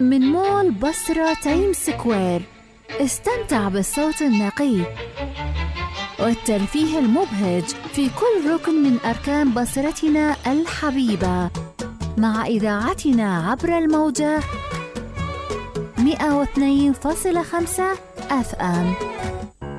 من مول بصرة تايم سكوير. استمتع بالصوت النقي والترفيه المبهج في كل ركن من أركان بصرتنا الحبيبة، مع إذاعتنا عبر الموجة 102.5 FM.